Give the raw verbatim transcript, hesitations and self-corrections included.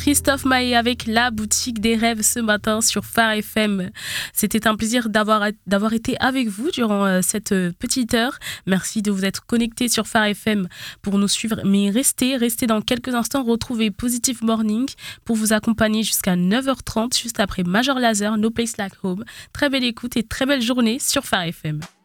Christophe Maé avec la boutique des rêves ce matin sur Phare F M. C'était un plaisir d'avoir, d'avoir été avec vous durant euh, cette euh, petite heure. Merci de vous être connectés sur Phare F M pour nous suivre. Mais restez, restez dans quelques instants. Retrouvez Positive Morning pour vous accompagner jusqu'à neuf heures trente, juste après Major Lazer, No Place Like Home. Très belle écoute et très belle journée sur Phare F M.